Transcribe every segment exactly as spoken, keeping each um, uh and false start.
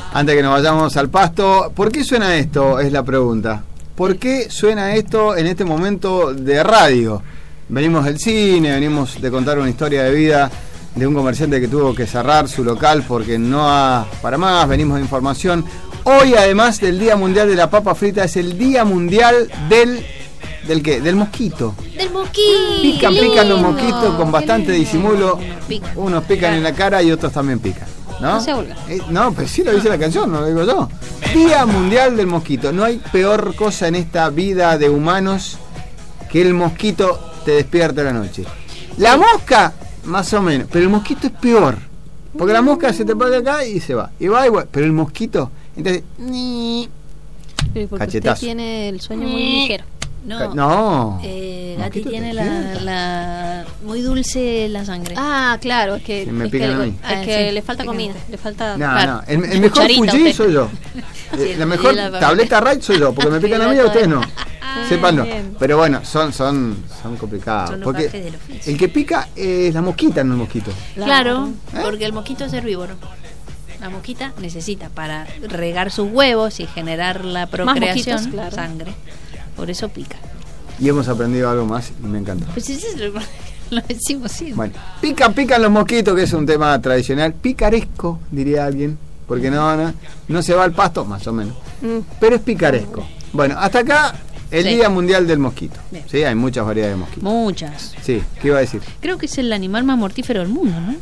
Antes que nos vayamos al pasto, ¿por qué suena esto? Es la pregunta. ¿Por qué suena esto en este momento de radio? Venimos del cine, venimos de contar una historia de vida de un comerciante que tuvo que cerrar su local porque no ha para más, venimos de información. Hoy, además del Día Mundial de la Papa Frita, es el Día Mundial del... ¿Del qué? Del mosquito. Del mosquito. Pican, pican los mosquitos con bastante lindo. disimulo. Pica. Unos pican en la cara y otros también pican. ¿No? No se vulgar. Eh, no, pero sí lo dice la canción, no lo digo yo. Día Mundial del Mosquito. No hay peor cosa en esta vida de humanos que el mosquito te despierte a la noche. La mosca, más o menos, pero el mosquito es peor. Porque la mosca se te pone acá y se va. Y va igual. Pero el mosquito, entonces, ni Pero porque cachetazo. usted tiene el sueño muy ligero. No, No. eh, Mosquito Gati tiene te la, despierta. la muy dulce la sangre. Ah, claro, es que, Que me es que, pican a le, mí. es Ah, que sí, le falta picante. comida, le falta... No, claro. no, el, el mejor Cucharita Fuji usted. soy yo. Eh, la mejor Sí, la- tableta Raid soy yo, porque me pican a mí y a ustedes no. Ah, Sépanlo. bien. Pero bueno, son son son complicados. Son los Porque gajes del oficio. el que pica es la mosquita, no el mosquito. Claro, ¿Eh? porque el mosquito es herbívoro. La mosquita necesita para regar sus huevos y generar la procreación mosquitos, claro. sangre. Por eso pica. Y hemos aprendido algo más y me encanta. Pues eso es lo, lo decimos siempre. Bueno, pican, pican los mosquitos, que es un tema tradicional. Picaresco, diría alguien. Porque no, no, no se va al pasto, más o menos. Mm. Pero es picaresco. Bueno, hasta acá el Sí. Día Mundial del Mosquito. Bien. Sí, hay muchas variedades de mosquitos. Muchas. Sí, ¿qué iba a decir? Creo que es el animal más mortífero del mundo, ¿no?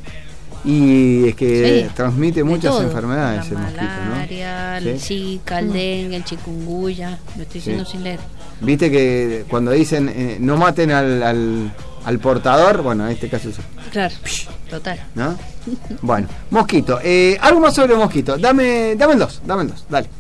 Y es que Sí, transmite de muchas todo. enfermedades La el mosquito, ¿no? malaria, Sí. el zika, el dengue, el chikungunya. Lo estoy diciendo Sí. sin leer. Viste que cuando dicen eh, no maten al, al, al portador, bueno, en este caso es Claro, total. ¿no? Bueno, mosquito. Eh, algo más sobre mosquito. Dame, dame el dos, dame el dos, dale.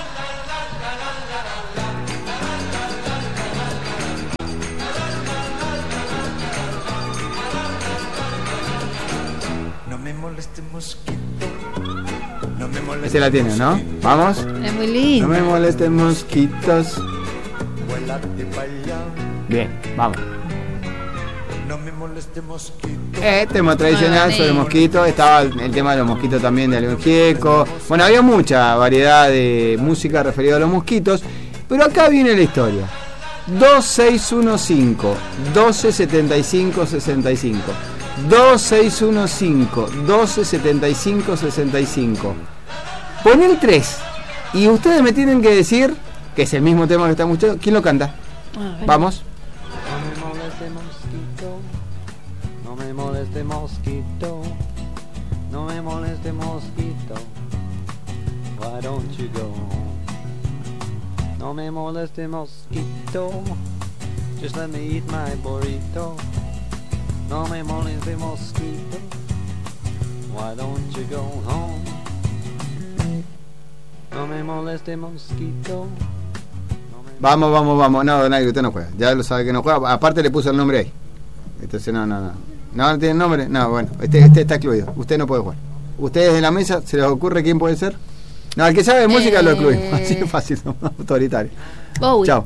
No me moleste mosquito, no me moleste. Ese la tiene, ¿no? Vamos. Es muy No lindo. me molesten mosquitos. Vuélate pa' allá, Bien, vamos. no me moleste mosquito. Eh, tema tradicional Ah, sobre sí. mosquitos. Estaba el, el tema de los mosquitos también de León Gieco. Bueno, había mucha variedad de música referida a los mosquitos. Pero acá viene la historia. dos seis uno cinco, doce setenta y cinco, sesenta y cinco. dos seis uno cinco, doce setenta y cinco, sesenta y cinco. Pon el tres. Y ustedes me tienen que decir, que es el mismo tema que estamos escuchando, ¿quién lo canta? Ah, Vamos. No me moleste mosquito, no me moleste mosquito, no me moleste mosquito, why don't you go? No me moleste mosquito, just let me eat my burrito. No me moleste mosquito, why don't you go home? No me moleste mosquito. Vamos, vamos, vamos. No, Don Agri, usted no juega. Ya lo sabe que no juega. Aparte le puso el nombre ahí. Entonces, no, no, no. No, no tiene nombre. No, bueno, este, este está excluido. Usted no puede jugar. Ustedes en la mesa, ¿se les ocurre quién puede ser? No, el que sabe de música Eh. lo excluimos. Así de fácil, no, autoritario. Bowie. Chao.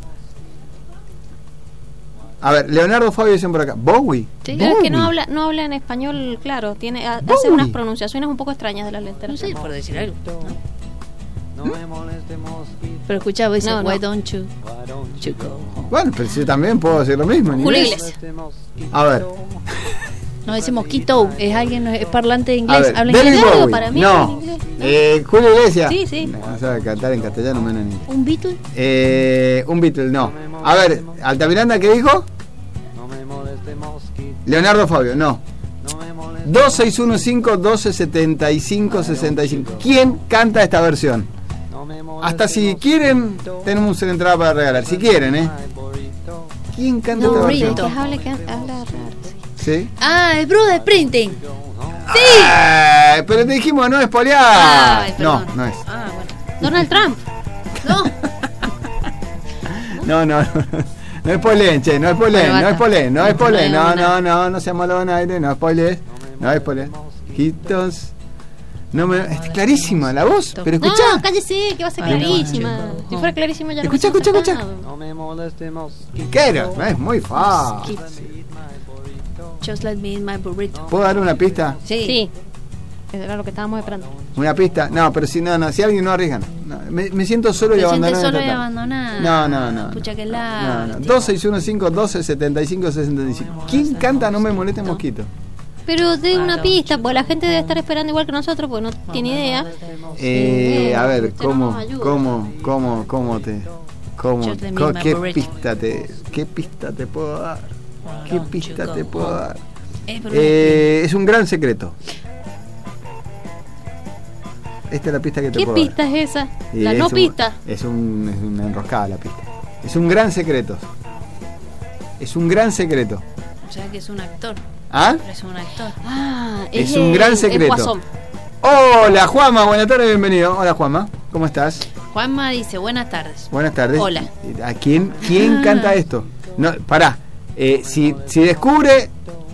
A ver, Leonardo Fabio dicen por acá. Bowie. Sí. Pero es que no Bowie. habla, no habla en español, claro, tiene ha- hace Bowie. unas pronunciaciones un poco extrañas de las letras. No sé, por decir algo. No me moleste mosquito, Pero escuchaba, dice, No, no. why don't you, why don't you you go go? home? Bueno, pero si también puedo decir lo mismo en Julio inglés. Iglesias. A ver. No, ese mosquito es alguien, es parlante de A inglés, ver, habla David inglés. Claro, Bowie. para mí no. habla inglés, ¿no? Eh, Julio Iglesias. Sí, sí. No sabe cantar en castellano, menos en inglés. ¿Un Beatle? Eh, un Beatle, no. A ver, Altamiranda, ¿qué dijo? No me moleste mosquito, Leonardo Fabio, no. no me moleste. dos seis uno cinco, doce setenta y cinco, sesenta y cinco. ¿Quién canta esta versión? No me moleste Hasta si mosquito, quieren, tenemos una entrada para regalar. Si quieren, ¿eh? my burrito. ¿Quién canta No, esta Brito, versión? que habla, que habla raro. sí. ¿Sí? Ah, es Bruce Springsteen. Ay, pero te dijimos no espolear. Ay, No, perdón. no es. Ah, bueno. Donald Trump. No. No, no, no. No es polen, che, no es polen, Bueno, no es basta. polen, no es polen, no, No, no, no. no, no seamos malo en aire, no es polen, no es polen. Mosquitos. No me, es clarísima la voz, pero No, escuchá. cállese, que va a ser Ay, no, clarísima. chico. Si fuera clarísima ya lo Escucha, hubiese escucha, sacado. No me moleste mosquito. ¿Qué era? No es muy fácil. Just let me eat my burrito. ¿Puedo dar una pista? Sí. Sí. Era lo que estábamos esperando. Una pista. No, pero si no, no, si alguien no arriesga. No. Me, me siento solo y Te abandonado. sientes solo y total. abandonado. No, no, no. Pucha que no, la. no. dos seis uno cinco, doce, setenta y cinco, sesenta y cinco. ¿Quién canta No me moleste mosquito? Pero de una pista, pues la gente debe estar esperando igual que nosotros, porque no tiene idea. Eh, a ver, Usted ¿cómo, nos ayuda. cómo, cómo, cómo te, cómo, Yo te co- misma, qué por pista te, qué pista te puedo dar? ¿Qué pista te puedo dar? Eh, pero- Eh, es un gran secreto. Esta es la pista que te ¿Qué puedo pista dar. es esa? Y La es no un- pista. Es, un, es una enroscada la pista. Es un gran secreto. Es un gran secreto. O sea que es un actor. ¿Ah? Pero es un actor. Ah, Es un gran el- el secreto. Guasón. Hola Juanma, buenas tardes, bienvenido. Hola Juanma, ¿cómo estás? Juanma dice, buenas tardes. Buenas tardes. Hola. ¿A quién, quién Ah. canta esto? No, pará. Eh, si, si descubre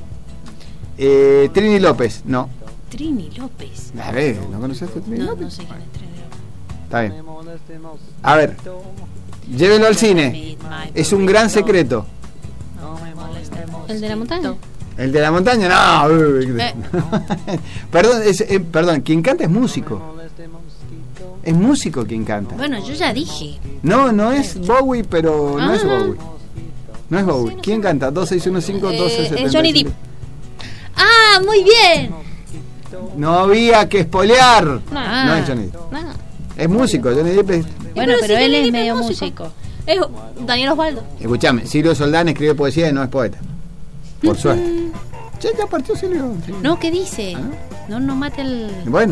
eh, Trini López, no. Trini López. A ver, ¿no conoces a Trini No, López? no sé quién es Trini López. Está bien. A ver, llévenlo al cine. Es un gran secreto. ¿El de la montaña? El de la montaña, no. Eh. perdón, es, eh, perdón, quien canta es músico. Es músico quien canta. Bueno, yo ya dije. No, no es Bowie, pero no Ah. es Bowie. No es Bowie. ¿Quién canta? dos seis uno cinco, doce setenta y cinco. es Johnny Depp. ¡Ah, muy bien! No había que spoilear. No, Ah. No es Johnny Depp. no. Es músico, Johnny Depp es... Bueno, si pero él Johnny es Depp medio músico. Es Daniel Osvaldo. Escuchame, Silvio Soldán escribe poesía y no es poeta. Por suerte. Che, ya partió Silvio. Sí. No, ¿qué dice? ¿Ah? No, no mate el... Bueno.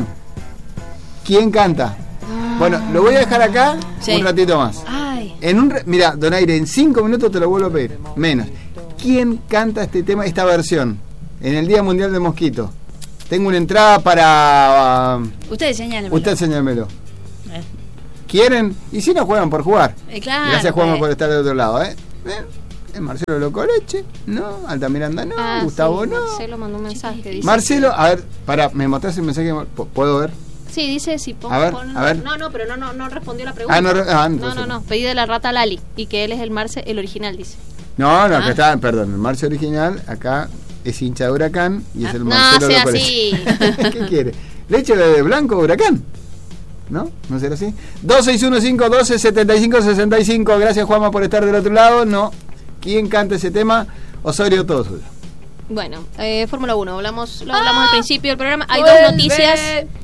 ¿Quién canta? Bueno, lo voy a dejar acá Sí. un ratito más. Ay, En un re- Mira, Donaire, en cinco minutos te lo vuelvo a pedir. Menos. ¿Quién canta este tema, esta versión? En el Día Mundial del Mosquito. Tengo una entrada para... uh, ustedes señalen. usted señálmelo. Eh, ¿Quieren? Y si no juegan por jugar. eh, claro. Gracias, Juanma, pues. por estar del otro lado, ¿eh? ¿Eh? Eh, Marcelo Locoleche, ¿no? Altamiranda, no. Ah, Gustavo, sí, no. Marcelo mandó un mensaje. Dice, Marcelo, a ver, para, ¿me mostrás el mensaje? ¿P- ¿Puedo ver? Sí, dice si pongo. A ver, pon- a ver. No, no, pero no, no, no respondió la pregunta. Ah, no, re- ah, no, entonces no, no. Pedí de la rata Lali y que él es el Marce, el original, dice. No, no, Ah. que está, perdón, el Marcio original, acá es hincha de Huracán y es Ah, el no, Marcelo sea Locoleche. así. ¿Qué quiere? ¿Leche de blanco Huracán? ¿No? ¿No será así? dos seis uno cinco, doce, setenta y cinco, sesenta y cinco. Gracias, Juanma, por estar del otro lado. No. ¿Quién canta ese tema? Osorio, todo suyo. Bueno, eh, Fórmula uno, hablamos, lo hablamos al principio del programa. Hay Vuelve. dos noticias.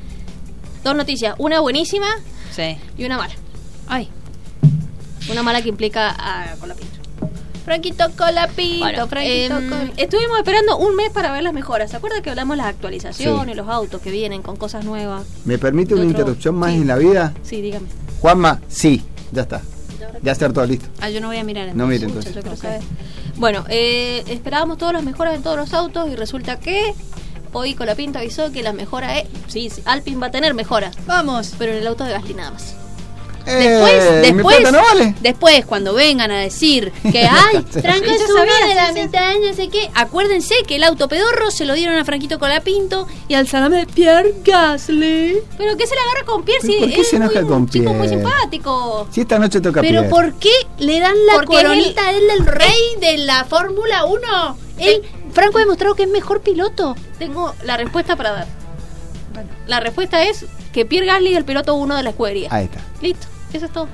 Dos noticias, una buenísima Sí. y una mala. Ay. Una mala que implica a Colapinto. Franquito Colapinto, Bueno, Franquito em, Col- estuvimos esperando un mes para ver las mejoras. ¿Se acuerda que hablamos de las actualizaciones, los autos que vienen con cosas nuevas? ¿Me permite una Otro- interrupción más sí. en la vida? Sí, dígame. Juanma, sí, ya está. Ya acertó, listo. Ah, yo no voy a mirar. No mire Pucha, entonces. yo quiero Ok. saber. Bueno, eh, esperábamos todas las mejoras en todos los autos y resulta que hoy Colapinto avisó que la mejora es... Sí, sí, Alpine va a tener mejoras, Vamos. pero en el auto de Gasly nada más. Después, Eh, ¿mi después, plata no vale? después, cuando vengan a decir que ay, Franco Sí, yo subió sabía, de la sí, sí. mitad, no sé qué, acuérdense que el auto pedorro se lo dieron a Franquito Colapinto y al salame de Pierre Gasly. Pero que se la agarra con Pierre, ¿Pero sí, por qué es se enoja muy- con un chico muy Pierre? simpático. Si esta noche toca Pero Pierre. ¿por qué le dan la Porque es coronita a él del rey de la Fórmula uno? Él, Franco ha demostrado que es mejor piloto. Tengo la respuesta para dar. La respuesta es que Pierre Gasly es el piloto uno de la escudería. Ahí está. Listo, eso es todo.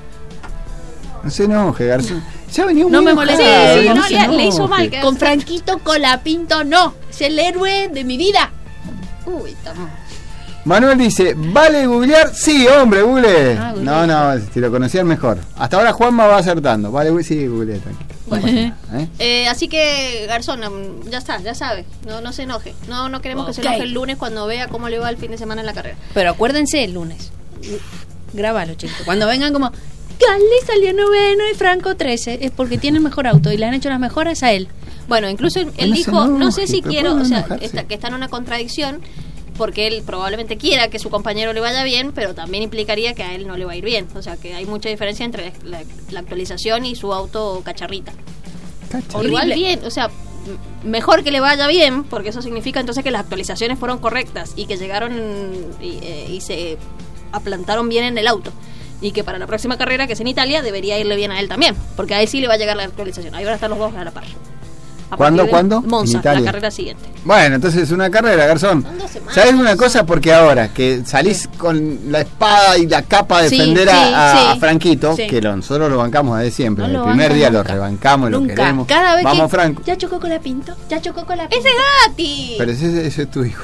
No se enoje, Garzón. Ya venía No muy me enojado, molesta. Sí, sí, no no, se le- le hizo enoje. mal, que- Con Franquito Colapinto no. Es el héroe de mi vida. Uy, estamos. Manuel dice, ¿vale googlear? Sí, hombre, google. Ah, google. no, no, si lo conocían mejor. Hasta ahora Juanma va acertando. Vale, gu- sí, google, tranquilo. No pasa nada, ¿eh? Eh, así que, Garzón, mm, ya está, ya sabe. No, no se enoje. No, no queremos que se Ok. enoje el lunes cuando vea cómo le va el fin de semana en la carrera. Pero acuérdense el lunes. Grábalo, chicos. Cuando vengan como Gasly salió noveno y Franco trece, es porque tiene el mejor auto y le han hecho las mejoras a él. Bueno, incluso él, él Bueno, se dijo, no enoje, sé si pero quiero, puede o sea, enojarse. está, que está en una contradicción, porque él probablemente quiera que su compañero le vaya bien, pero también implicaría que a él no le va a ir bien. O sea, que hay mucha diferencia entre la, la actualización y su auto cacharrita. Cacha. Horrible. Igual bien, o sea, m- mejor que le vaya bien, porque eso significa entonces que las actualizaciones fueron correctas y que llegaron y, eh, y se aplantaron bien en el auto. Y que para la próxima carrera, que es en Italia, debería irle bien a él también, porque a él sí le va a llegar la actualización. Ahí van a estar los dos a la par. A ¿Cuándo, partir de cuándo? Monza, En Italia. la carrera siguiente. Bueno, entonces es una carrera, Garzón. Son dos semanas. ¿Sabes una cosa? Porque ahora que salís con la espada y la capa a Sí, defender sí, a, a sí. Franquito, Sí. que lo- nosotros lo bancamos desde siempre. No el lo primer banco día nunca. lo rebancamos, lo Nunca. queremos. Cada vez Vamos, que Franco. ya chocó con la Pinto, ya chocó con la Pinto. ¡Ese es Gatti! Pero ese, ese es tu hijo.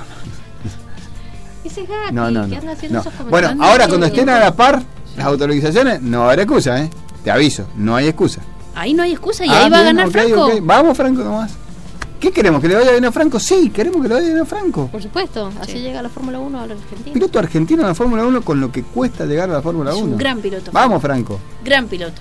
Ese es Gatti, No, no, que no. anda haciendo no. esos Bueno, comentarios. ahora cuando estén a la par las autorizaciones, no va a haber excusa, ¿eh? Te aviso, no hay excusa. Ahí no hay excusa y Ah, ahí va a bien, ganar ok, Franco. ok. Vamos, Franco, nomás. ¿Qué queremos? ¿Que le vaya bien a Franco? Sí, queremos que le vaya bien a Franco. Por supuesto, así Sí. llega la Fórmula uno a la Argentina. Piloto argentino en la Fórmula uno con lo que cuesta llegar a la Fórmula Es uno. un gran piloto. Vamos, Franco. Gran piloto.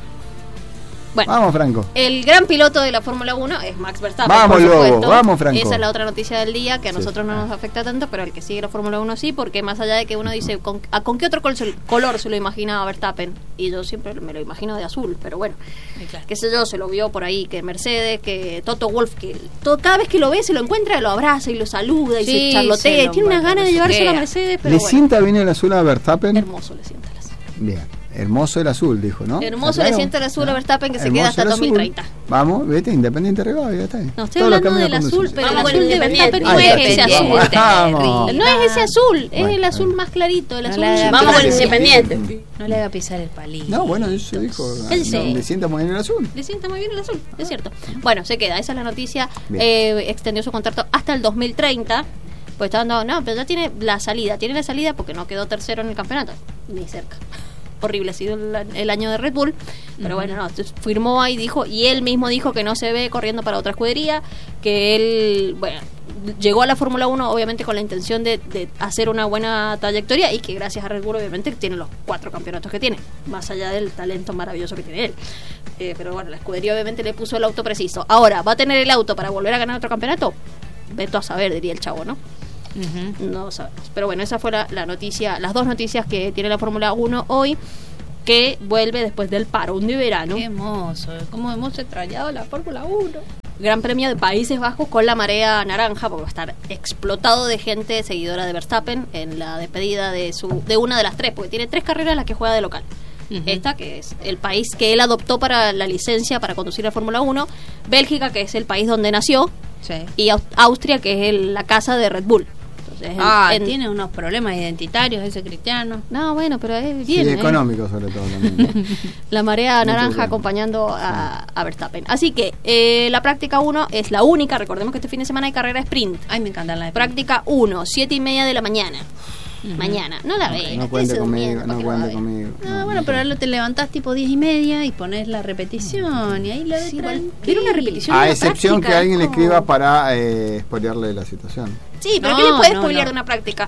Bueno, Vamos, Franco. el gran piloto de la Fórmula uno es Max Verstappen. Vamos, por Lobo, supuesto. vamos, Franco. Esa es la otra noticia del día que a Sí. nosotros no nos afecta tanto, pero el que sigue la Fórmula uno sí, porque más allá de que uno dice, ¿con, a, ¿con qué otro col- color se lo imaginaba Verstappen? Y yo siempre me lo imagino de azul, pero bueno, Sí, claro. qué sé yo, se lo vio por ahí, que Mercedes, que Toto Wolff, que todo, cada vez que lo ve, se lo encuentra, lo abraza y lo saluda y Sí, se charlotea. se lo- Tiene unas ganas de llevarse a la besuquea. Mercedes, pero ¿Le bueno, sienta bien el azul a Verstappen? hermoso le sienta el azul. Bien. Hermoso el azul, dijo, ¿no? Hermoso ¿Está le claro? sienta el azul a ¿Ah? Verstappen, que se Hermoso queda hasta el azul. dos mil treinta. Vamos, vete, Independiente Rivadavia, ya está. No, estoy Todos los hablando caminos del azul, conducen. pero el Vamos azul con de Independiente. Verstappen no Ah, es ya ese está. azul. Vamos. No es ese azul, es Bueno, el azul bueno. más clarito, el No azul. le haga Vamos con el pisar. Independiente. No le haga pisar el palito. No, bueno, eso dijo. Cállese. ¿Le sienta muy bien el azul? Le sienta muy bien el azul, es cierto. Bueno, se queda, esa es la noticia. Bien. Eh, extendió su contrato hasta el dos mil treinta. Pues está dando, no, pero ya tiene la salida. Tiene la salida porque no quedó tercero en el campeonato, ni cerca. Horrible ha sido el, el año de Red Bull, pero bueno, no, entonces firmó ahí, dijo, y él mismo dijo que no se ve corriendo para otra escudería, que él, bueno, llegó a la Fórmula uno obviamente con la intención de, de hacer una buena trayectoria y que gracias a Red Bull obviamente tiene los cuatro campeonatos que tiene, más allá del talento maravilloso que tiene él. Eh, pero bueno, la escudería obviamente le puso el auto preciso. Ahora, ¿va a tener el auto para volver a ganar otro campeonato? Veto a saber, diría el chavo, ¿no? Ujú. No sabemos. Pero bueno, esa fue la, la noticia, las dos noticias que tiene la Fórmula uno hoy, que vuelve después del parón de verano. Qué hermoso. Cómo hemos extrañado la Fórmula uno. Gran Premio de Países Bajos con la marea naranja, porque va a estar explotado de gente seguidora de Verstappen en la despedida de su de una de las tres, porque tiene tres carreras en las que juega de local. Ujú. Esta, que es el país que él adoptó para la licencia para conducir la Fórmula uno, Bélgica, que es el país donde nació, Sí. y Au- Austria, que es el- la casa de Red Bull. Entonces, en- Ah, en- tiene unos problemas identitarios ese cristiano. No, bueno, pero es Sí, bien. ¿eh? económico sobre todo también. La marea Mucho naranja tiempo. acompañando a, a Verstappen. Así que eh, la práctica uno es la única. Recordemos que este fin de semana hay carrera sprint. Ay, me encantan las de Práctica uno, siete y media de la mañana. Ujú. Mañana. No la ve. No cuente conmigo, no cuente conmigo. No, bueno, pero ahora te levantás tipo diez y media y pones la repetición y ahí lo ves Sí, igual, tranquilo. quiero una repetición. A de la excepción práctica, que alguien le es como- escriba para eh, spoilearle la situación. Sí, pero No, ¿qué le puede no, spoilear no. de una práctica?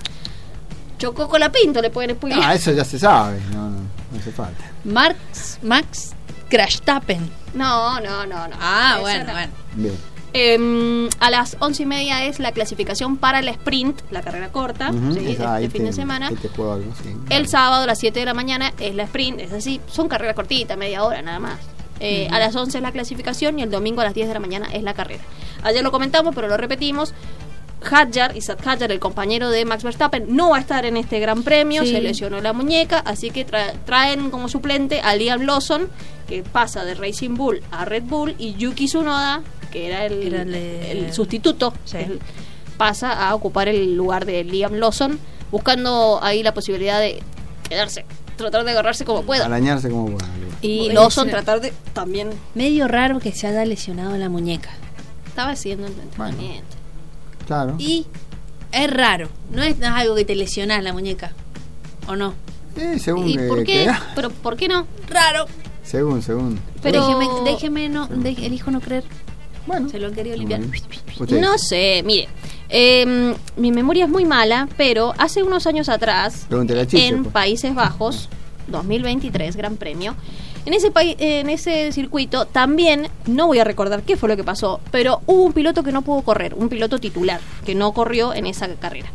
Chocó con la Pinto, le pueden spoilear. Ah, eso ya se sabe. No, no, no hace falta. Max, Max Crashtappen. No, no, no, no. Ah, Eso bueno, no. bueno. Bien. Eh, a las once y media es la clasificación para el sprint, la carrera corta, Ujú, ¿sí? de esa, ahí este fin te- de semana. ahí te juego algo, sí. El sábado a las siete de la mañana es la sprint, es así, son carreras cortitas, media hora nada más. Eh, A las once es la clasificación y el domingo a las diez de la mañana es la carrera. Ayer lo comentamos, pero lo repetimos. Hadjar, Isaac Hadjar, el compañero de Max Verstappen, no va a estar en este gran premio, Sí. se lesionó la muñeca, así que tra- traen como suplente a Liam Lawson, que pasa de Racing Bull a Red Bull, y Yuki Tsunoda, que era el, Era el de- el sustituto, Sí. el- pasa a ocupar el lugar de Liam Lawson, buscando ahí la posibilidad de quedarse, tratar de agarrarse como pueda. Arañarse como pueda. Y Bueno, Lawson sí. tratar de también Medio raro que se haya lesionado la muñeca. estaba haciendo el entrenamiento. Claro. Y es raro. No es, no es algo que te lesionás la muñeca. ¿O no? Eh, según ¿Y que- por qué? que- Pero ¿por qué no? Raro. según, según. Pero- Déjeme, déjeme no, de- elijo no creer. Bueno. Se lo han querido limpiar. Ustedes. No sé, mire. eh, mi memoria es muy mala, pero hace unos años atrás, Pregúntele a Chiche, en pues. Países Bajos, dos mil veintitrés, Gran Premio, en ese, pai- en ese circuito también, no voy a recordar qué fue lo que pasó, pero hubo un piloto que no pudo correr, un piloto titular, que no corrió en esa carrera.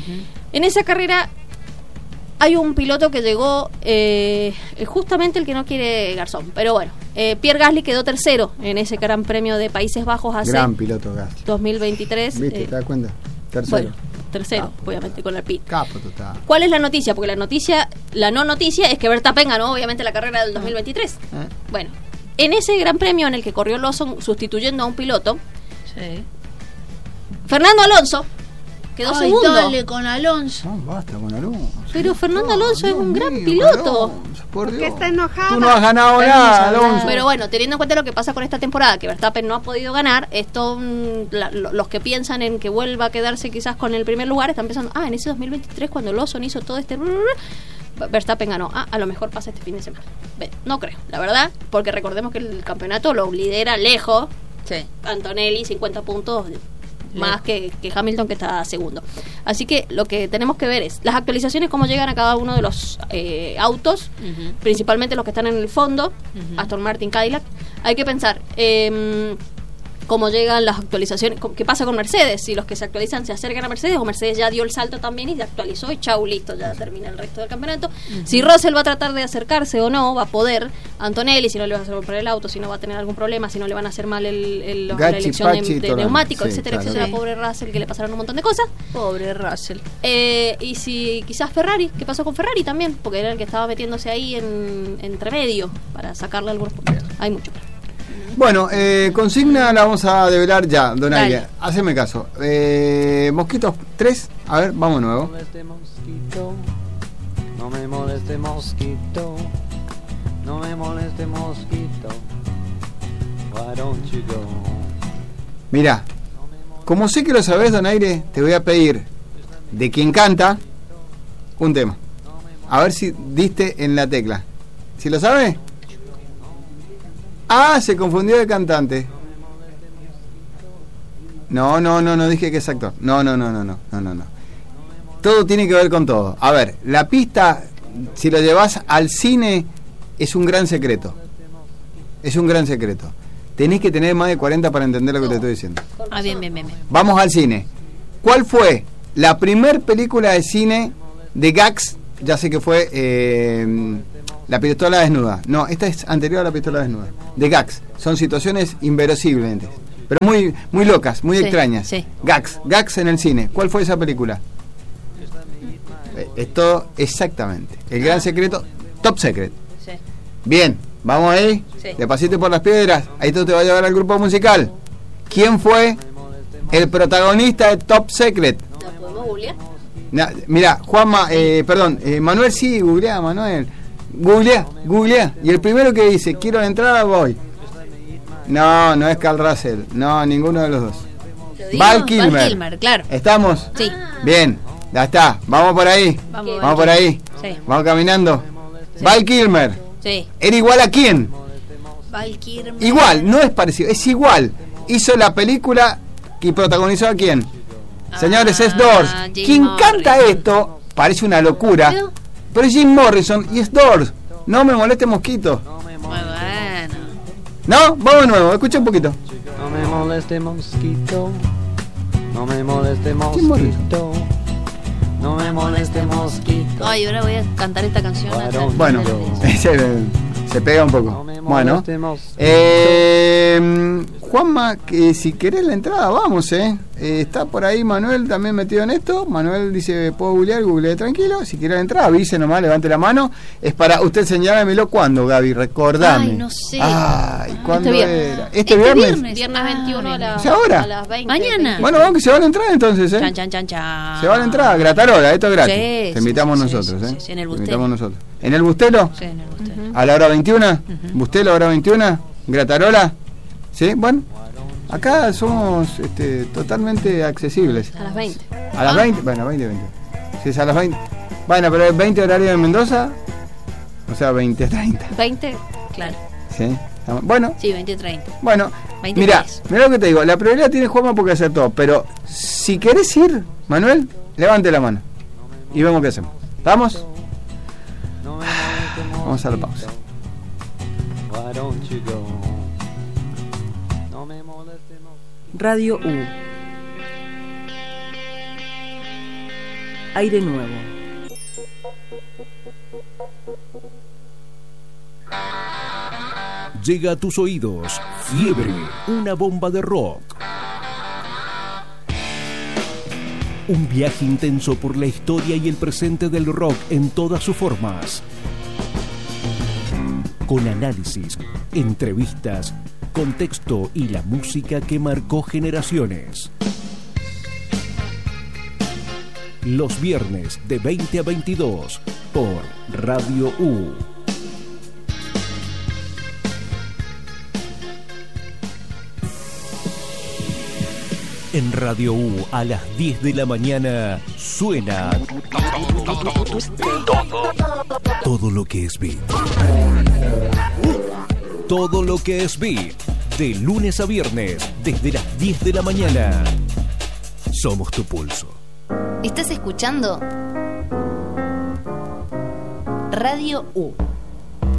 En esa carrera hay un piloto que llegó, eh, justamente el que no quiere Garzón, pero bueno, eh, Pierre Gasly quedó tercero en ese Gran Premio de Países Bajos hace Gran piloto Gasly. dos mil veintitrés. ¿Viste? eh, ¿Te das cuenta? Tercero. bueno, tercero, Capo. obviamente con el pit. Capo total. ¿Cuál es la noticia? Porque la noticia, la no noticia es que Verstappen ganó obviamente la carrera del dos mil veintitrés. ¿Eh? Bueno, en ese Gran Premio en el que corrió Lawson sustituyendo a un piloto, Sí. Fernando Alonso quedó Ay, segundo. dale con Alonso. No, basta con Alonso. Pero Fernando Alonso es un Dios gran mío, piloto. Alonso, por Porque Dios. está enojado. Tú no has ganado Vamos a nada, hablar. Alonso. Pero bueno, teniendo en cuenta lo que pasa con esta temporada, que Verstappen no ha podido ganar, esto mm, la- lo- los que piensan en que vuelva a quedarse quizás con el primer lugar están pensando, ah, en ese dos mil veintitrés cuando Lawson hizo todo este... Verstappen ganó. Ah, a lo mejor pasa este fin de semana. Ve, no creo, la verdad, porque recordemos que el campeonato lo lidera lejos Sí. Antonelli, cincuenta puntos más que, que Hamilton, que está segundo. Así que lo que tenemos que ver es las actualizaciones, cómo llegan a cada uno de los eh, autos, Ujú. principalmente los que están en el fondo, Ujú. Aston Martin, Cadillac. Hay que pensar eh, cómo llegan las actualizaciones, co- qué pasa con Mercedes, si los que se actualizan se acercan a Mercedes o Mercedes ya dio el salto también y se actualizó y chau, listo, ya termina el resto del campeonato. Si Russell va a tratar de acercarse o no, va a poder. Antonelli, si no le va a hacer por el auto, si no va a tener algún problema, si no le van a hacer mal el, el- la Gachi, elección de, Pachi, de todo. neumáticos, Sí, etcétera, claro. etcétera. Sí. Pobre Russell, que le pasaron un montón de cosas. Pobre Russell. Eh, y si quizás Ferrari, ¿qué pasó con Ferrari también? Porque era el que estaba metiéndose ahí en entre medio para sacarle algunos puntos. Hay mucho. Bueno, eh, consigna la vamos a develar ya, Donaire. Dale. Haceme caso. Eh, Mosquitos tres, a ver, vamos de nuevo. moleste mosquito, no me moleste mosquito, no me moleste mosquito, why don't you go? Mirá, como sé que lo sabés, Donaire, te voy a pedir de quien canta un tema. A ver si diste en la tecla. ¿Si lo sabes? Ah, se confundió de cantante. No, no, no, no dije que es actor. No, no, no, no, no, no, no, no. Todo tiene que ver con todo. A ver, la pista, si lo llevas al cine, es un gran secreto. Es un gran secreto. Tenés que tener más de cuarenta para entender lo que te estoy diciendo. Ah, bien, bien, bien. bien. Vamos al cine. ¿Cuál fue la primer película de cine de Gags? Ya sé que fue eh, La pistola desnuda. No, esta es anterior a La pistola desnuda. De Gags. Son situaciones inverosímiles, pero muy muy locas, muy Sí, extrañas. sí. Gags, Gags en el cine. ¿Cuál fue esa película? Eh, Esto exactamente. El gran secreto, Top Secret. Sí. Bien, vamos ahí. Sí. Despacito por las piedras. Ahí esto te va a llevar al grupo musical. ¿Quién fue el protagonista de Top Secret? ¿La podemos googlear? Na- mira, Juanma, eh, perdón, eh, Manuel sí, googlea, Manuel. Googlea, googlea. Y el primero que dice, quiero la entrada, voy. No, no es Carl Russell. No, ninguno de los dos. Te digo. Val Kilmer. Val Kilmer, claro. ¿Estamos? Sí. Bien, ya está. Vamos por ahí. Vamos, Vamos por ahí. Sí. Vamos caminando. Sí. Val Kilmer. Sí. ¿Era igual a quién? Val Kilmer. Igual, no es parecido, es igual. Hizo la película y protagonizó a quién. Señores, es Doors. Ah, Jim Quien canta Morrison. esto parece una locura, Pero- pero es Jim Morrison y es Doors. No me moleste mosquito. Muy bueno. ¿No? Vamos de nuevo, escucha un poquito. No me moleste mosquito, no me moleste ¿Quién Morrison? mosquito, no me moleste mosquito. Ay, ahora voy a cantar esta canción. hasta el final Bueno, de los días. se, se pega un No poco. me Bueno, moleste mosquito. eh, Juanma, que si querés la entrada, vamos, eh. Eh, Está por ahí Manuel también metido en esto. Manuel dice, ¿puedo googlear? Googleé tranquilo. Si quiere la entrada, avise nomás, levante la mano. Es para usted señálemelo cuándo, Gaby, recordame. Ay, no sé. Ay, ¿cuándo Este viernes. era? ¿Este, Este viernes? viernes. Viernes Ah, veintiuno a, la- ¿Es ahora? a las veinte. Mañana. veinte. Bueno, vamos que se va a la entrada entonces, eh. Chan, chan, chan, chan. Se va a la entrada, gratarola, esto es gratis. Sí, Te sí, invitamos sí, nosotros, sí, eh. sí, sí, en el Te Bustelo. invitamos nosotros. ¿En el Bustelo? Sí, en el Bustelo. ¿A la hora veintiuna? ¿Bustelo, hora veintiuna? ¿Gratarola? ¿Sí? Bueno, acá somos este, totalmente accesibles. A las veinte. A las veinte, bueno, veinte, veinte. Si es a las veinte. Bueno, pero es veinte horario de Mendoza, o sea, veinte, treinta. veinte. Claro. ¿Sí? Bueno, Sí, veinte treinta. bueno, veinte mira, días. mira lo que te digo, la prioridad tiene Juanma porque acertó, pero si querés ir, Manuel, levante la mano y vemos qué hacemos. ¿Vamos? No me moleste mosquito. Vamos a la pausa. Why don't you go? No me moleste mosquito. Radio U. Aire nuevo. Llega a tus oídos Fiebre, una bomba de rock. Un viaje intenso por la historia y el presente del rock en todas sus formas. Con análisis, entrevistas, contexto y la música que marcó generaciones. Los viernes de veinte a veintidós por Radio U. En Radio U a las diez de la mañana suena todo, todo lo que es beat. Todo lo que es beat. De lunes a viernes, desde las diez de la mañana. Somos tu pulso. ¿Estás escuchando? Radio U.